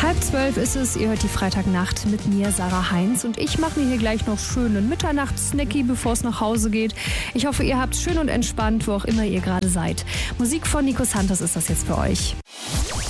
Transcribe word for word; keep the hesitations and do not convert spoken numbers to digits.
Halb zwölf ist es, ihr hört die Freitagnacht mit mir, Sarah Heinz. Und ich mache mir hier gleich noch schön einen Mitternachtssnacky, bevor es nach Hause geht. Ich hoffe, ihr habt schön und entspannt, wo auch immer ihr gerade seid. Musik von Nico Santos ist das jetzt für euch.